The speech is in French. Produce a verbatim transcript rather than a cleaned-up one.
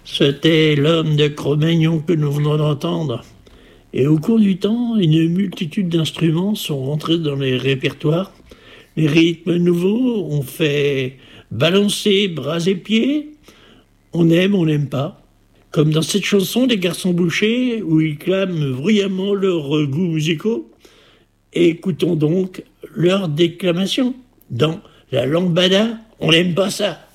C'était l'homme de Cro-Magnon que nous venons d'entendre. Et au cours du temps, une multitude d'instruments sont rentrés dans les répertoires. Les rythmes nouveaux ont fait balancer bras et pieds. On aime, on n'aime pas. Comme dans cette chanson des Garçons Bouchers, où ils clament bruyamment leurs goûts musicaux. Écoutons donc leur déclamation. Dans La Lambada, on n'aime pas ça.